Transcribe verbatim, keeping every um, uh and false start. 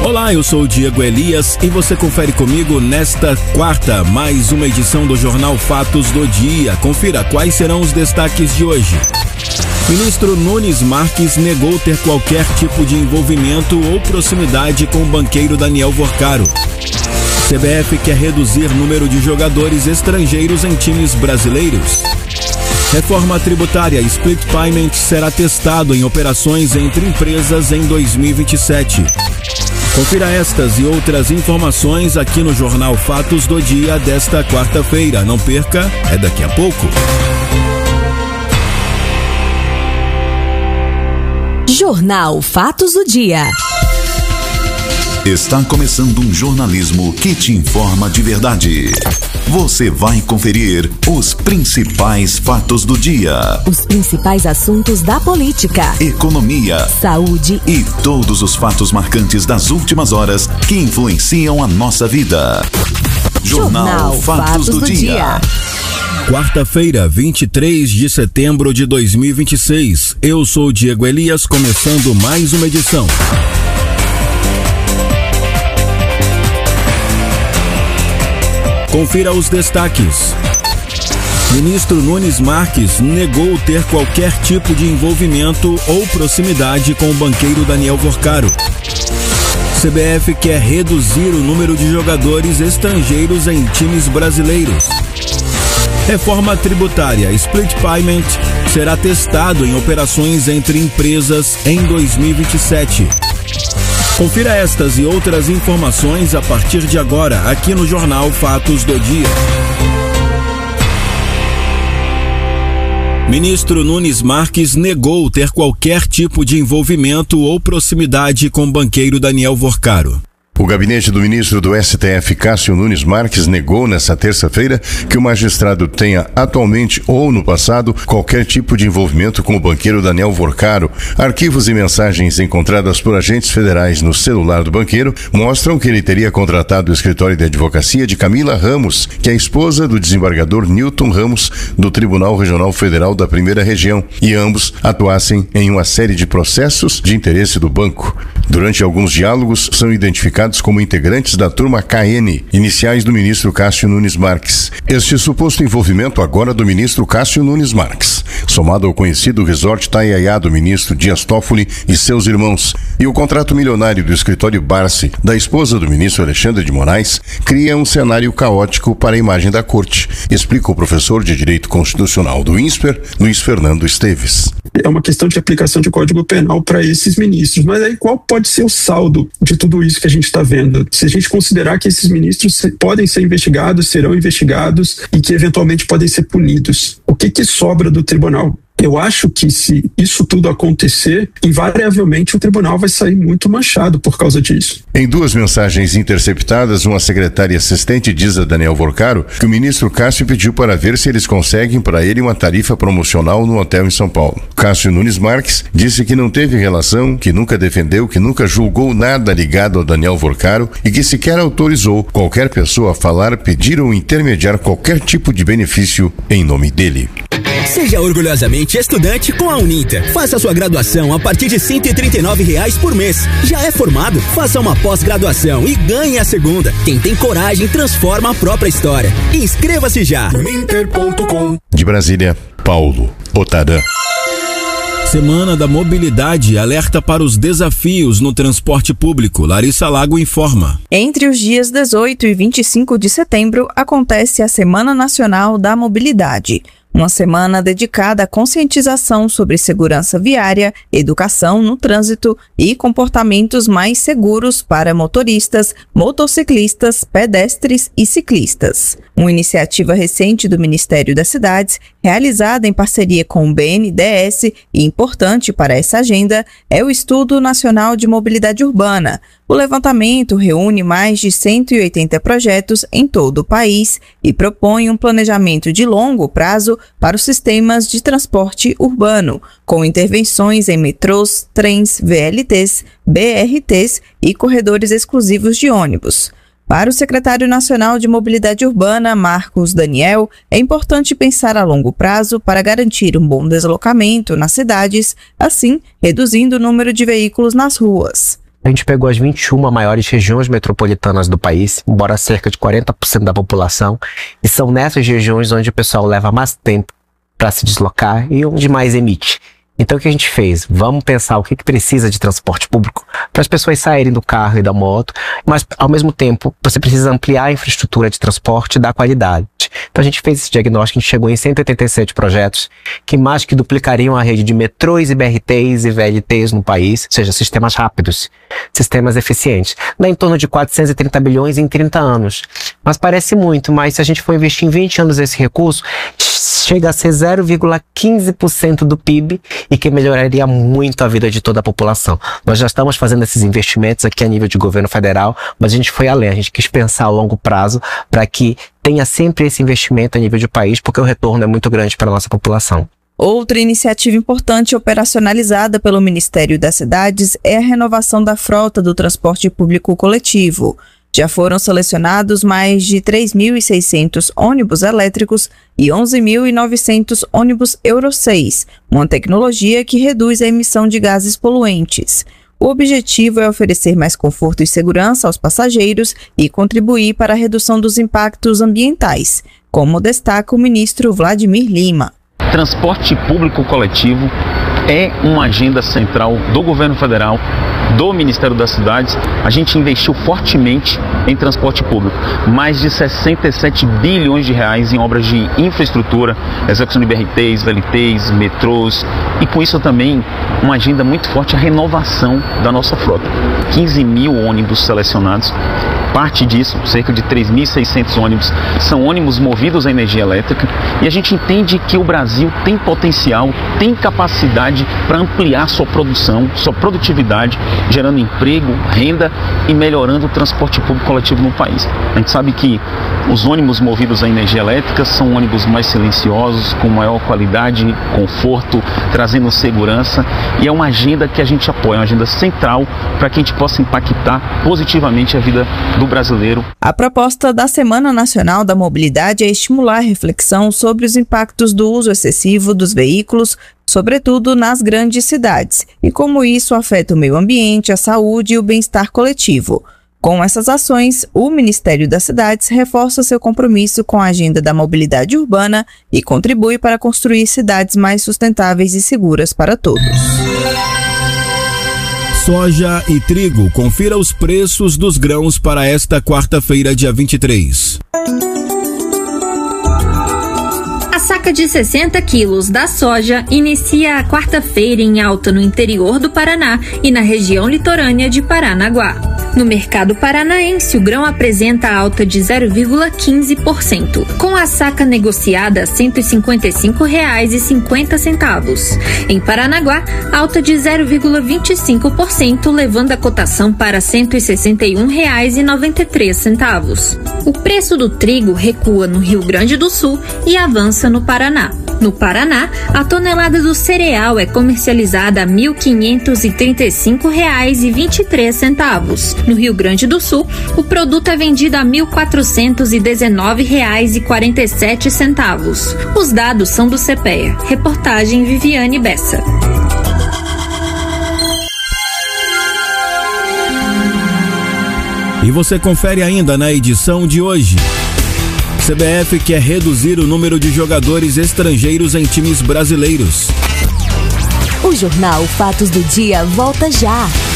Olá, eu sou o Diego Elias e você confere comigo nesta quarta, mais uma edição do Jornal Fatos do Dia. Confira quais serão os destaques de hoje. Ministro Nunes Marques negou ter qualquer tipo de envolvimento ou proximidade com o banqueiro Daniel Vorcaro. C B F quer reduzir número de jogadores estrangeiros em times brasileiros. Reforma tributária Split Payment será testado em operações entre empresas em dois mil e vinte e sete. Confira estas e outras informações aqui no Jornal Fatos do Dia desta quarta-feira. Não perca, é daqui a pouco. Jornal Fatos do Dia. Está começando um jornalismo que te informa de verdade. Você vai conferir os principais fatos do dia. Os principais assuntos da política, economia, saúde e todos os fatos marcantes das últimas horas que influenciam a nossa vida. Jornal, Jornal Fatos, Fatos do, do Dia. dia. Quarta-feira, vinte e três de setembro de dois mil e vinte e seis. Eu sou o Diego Elias, começando mais uma edição. Confira os destaques. Ministro Nunes Marques negou ter qualquer tipo de envolvimento ou proximidade com o banqueiro Daniel Vorcaro. C B F quer reduzir o número de jogadores estrangeiros em times brasileiros. Reforma tributária Split Payment será testado em operações entre empresas em dois mil e vinte e sete. Confira estas e outras informações a partir de agora, aqui no Jornal Fatos do Dia. Ministro Nunes Marques negou ter qualquer tipo de envolvimento ou proximidade com o banqueiro Daniel Vorcaro. O gabinete do ministro do S T F, Cássio Nunes Marques, negou nesta terça-feira que o magistrado tenha atualmente ou no passado qualquer tipo de envolvimento com o banqueiro Daniel Vorcaro. Arquivos e mensagens encontradas por agentes federais no celular do banqueiro mostram que ele teria contratado o escritório de advocacia de Camila Ramos, que é a esposa do desembargador Newton Ramos, do Tribunal Regional Federal da Primeira Região, e ambos atuassem em uma série de processos de interesse do banco. Durante alguns diálogos, são identificados como integrantes da turma K N, iniciais do ministro Cássio Nunes Marques. Este suposto envolvimento agora do ministro Cássio Nunes Marques, somado ao conhecido resort Taiaiá do ministro Dias Toffoli e seus irmãos, e o contrato milionário do escritório Barsi, da esposa do ministro Alexandre de Moraes, cria um cenário caótico para a imagem da corte, explica o professor de Direito Constitucional do INSPER, Luiz Fernando Esteves. É uma questão de aplicação de Código Penal para esses ministros, mas aí qual pode ser o saldo de tudo isso que a gente está vendo? Se a gente considerar que esses ministros podem ser investigados, serão investigados e que eventualmente podem ser punidos, o que que sobra do tribunal? Eu acho que se isso tudo acontecer, invariavelmente o tribunal vai sair muito manchado por causa disso. Em duas mensagens interceptadas, uma secretária assistente diz a Daniel Vorcaro que o ministro Cássio pediu para ver se eles conseguem para ele uma tarifa promocional no hotel em São Paulo. Cássio Nunes Marques disse que não teve relação, que nunca defendeu, que nunca julgou nada ligado ao Daniel Vorcaro e que sequer autorizou qualquer pessoa a falar, pedir ou intermediar qualquer tipo de benefício em nome dele. Seja orgulhosamente estudante com a Uninter. Faça sua graduação a partir de cento e trinta e nove reais por mês. Já é formado? Faça uma pós-graduação e ganhe a segunda. Quem tem coragem transforma a própria história. Inscreva-se já. uninter ponto com. De Brasília, Paulo Otarã. Semana da Mobilidade alerta para os desafios no transporte público. Larissa Lago informa. Entre os dias dezoito e vinte e cinco de setembro acontece a Semana Nacional da Mobilidade. Uma semana dedicada à conscientização sobre segurança viária, educação no trânsito e comportamentos mais seguros para motoristas, motociclistas, pedestres e ciclistas. Uma iniciativa recente do Ministério das Cidades, realizada em parceria com o B N D E S e importante para essa agenda, é o Estudo Nacional de Mobilidade Urbana. O levantamento reúne mais de cento e oitenta projetos em todo o país e propõe um planejamento de longo prazo para os sistemas de transporte urbano, com intervenções em metrôs, trens, V L Ts, B R Ts e corredores exclusivos de ônibus. Para o secretário nacional de Mobilidade Urbana, Marcos Daniel, é importante pensar a longo prazo para garantir um bom deslocamento nas cidades, assim reduzindo o número de veículos nas ruas. A gente pegou as vinte e uma maiores regiões metropolitanas do país, embora cerca de quarenta por cento da população, e são nessas regiões onde o pessoal leva mais tempo para se deslocar e onde mais emite. Então o que a gente fez? Vamos pensar o que, que precisa de transporte público para as pessoas saírem do carro e da moto, mas ao mesmo tempo você precisa ampliar a infraestrutura de transporte e dar qualidade. Então a gente fez esse diagnóstico, a gente chegou em cento e oitenta e sete projetos que mais que duplicariam a rede de metrôs e B R Ts e V L Ts no país, ou seja, sistemas rápidos, sistemas eficientes. Dá em torno de quatrocentos e trinta bilhões em trinta anos. Mas parece muito, mas se a gente for investir em vinte anos esse recurso, chega a ser zero vírgula quinze por cento do P I B e que melhoraria muito a vida de toda a população. Nós já estamos fazendo esses investimentos aqui a nível de governo federal, mas a gente foi além, a gente quis pensar a longo prazo para que tenha sempre esse investimento a nível de país, porque o retorno é muito grande para a nossa população. Outra iniciativa importante operacionalizada pelo Ministério das Cidades é a renovação da frota do transporte público coletivo. Já foram selecionados mais de três mil e seiscentos ônibus elétricos e onze mil e novecentos ônibus Euro seis, uma tecnologia que reduz a emissão de gases poluentes. O objetivo é oferecer mais conforto e segurança aos passageiros e contribuir para a redução dos impactos ambientais, como destaca o ministro Vladimir Lima. Transporte público coletivo é uma agenda central do governo federal, do Ministério das Cidades. A gente investiu fortemente em transporte público, mais de sessenta e sete bilhões de reais em obras de infraestrutura, execução de B R Ts, V L Ts, metrôs, e com isso também uma agenda muito forte, a renovação da nossa frota. quinze mil ônibus selecionados, parte disso, cerca de três mil e seiscentos ônibus, são ônibus movidos a energia elétrica, e a gente entende que o Brasil tem potencial, tem capacidade para ampliar sua produção, sua produtividade, gerando emprego, renda e melhorando o transporte público coletivo no país. A gente sabe que os ônibus movidos a energia elétrica são ônibus mais silenciosos, com maior qualidade, conforto, trazendo segurança, e é uma agenda que a gente apoia, uma agenda central para que a gente possa impactar positivamente a vida do brasileiro. A proposta da Semana Nacional da Mobilidade é estimular a reflexão sobre os impactos do uso excessivo dos veículos, sobretudo nas grandes cidades, e como isso afeta o meio ambiente, a saúde e o bem-estar coletivo. Com essas ações, o Ministério das Cidades reforça seu compromisso com a agenda da mobilidade urbana e contribui para construir cidades mais sustentáveis e seguras para todos. Soja e trigo. Confira os preços dos grãos para esta quarta-feira, dia vinte e três. A saca de sessenta quilos da soja inicia a quarta-feira em alta no interior do Paraná e na região litorânea de Paranaguá. No mercado paranaense, o grão apresenta alta de zero vírgula quinze por cento, com a saca negociada a cento e cinquenta e cinco reais e cinquenta centavos. Em Paranaguá, alta de zero vírgula vinte e cinco por cento, levando a cotação para cento e sessenta e um reais e noventa e três centavos. O preço do trigo recua no Rio Grande do Sul e avança no Paraná. No Paraná, a tonelada do cereal é comercializada a mil quinhentos e trinta e cinco reais e vinte e três centavos. No Rio Grande do Sul, o produto é vendido a mil quatrocentos e dezenove reais e quarenta e sete centavos. Os dados são do CEPEA. Reportagem Viviane Bessa. E você confere ainda na edição de hoje. C B F quer reduzir o número de jogadores estrangeiros em times brasileiros. O Jornal Fatos do Dia volta já.